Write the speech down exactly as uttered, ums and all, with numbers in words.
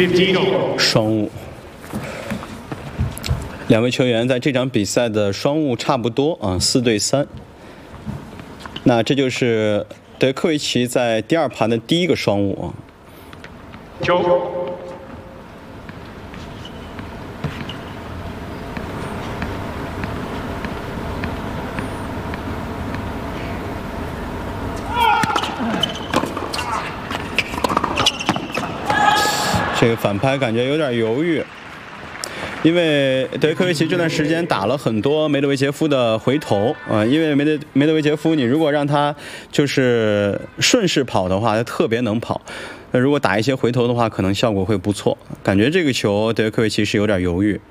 双误。两位球员在这场比赛的双误差不多啊，四对三。那这就是德科维奇在第二盘的第一个双误啊。 九。 这个反拍感觉有点犹豫，因为德科维奇这段时间打了很多梅德韦杰夫的回头啊、呃，因为梅德梅德韦杰夫，你如果让他就是顺势跑的话，他特别能跑。那如果打一些回头的话，可能效果会不错。感觉这个球德科维奇是有点犹豫。